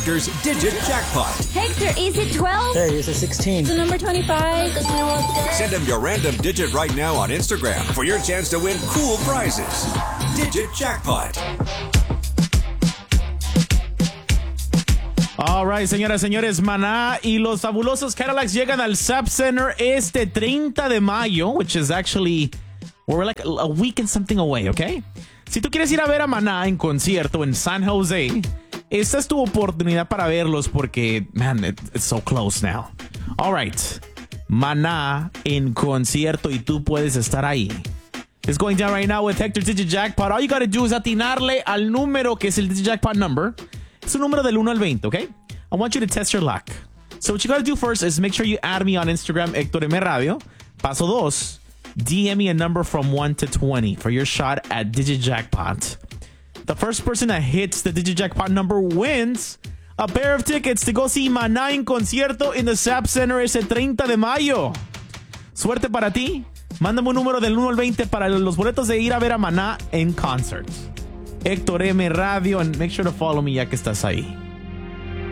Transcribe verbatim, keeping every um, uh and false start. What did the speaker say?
Hector's Digit Jackpot. Hector, is it twelve? Hey, is it sixteen? Is the number twenty-five? Send him your random digit right now on Instagram for your chance to win cool prizes. Digit Jackpot. All right, señoras, señores, Maná y los fabulosos Cadillacs llegan al Zap Center este treinta de mayo, which is actually, we're like a week and something away, okay? Si tú quieres ir a ver a Maná en concierto en San Jose, esta es tu oportunidad para verlos porque, man, it, it's so close now. All right, Maná en concierto y tú puedes estar ahí. It's going down right now with Hector's Digit Jackpot. All you gotta do is atinarle al número que es el Digit Jackpot number. Es un número del uno al veinte, okay? I want you to test your luck. So what you gotta do first is make sure you add me on Instagram, Héctor M. Radio. Paso dos, D M me a number from one to twenty for your shot at Digit Jackpot. The first person that hits the Digit Jackpot number wins a pair of tickets to go see Maná en concierto in the Zap Center ese treinta de mayo. Suerte para ti. Mándame un número del uno al veinte para los boletos de ir a ver a Maná en concert. Héctor M. Radio, and make sure to follow me ya que estás ahí.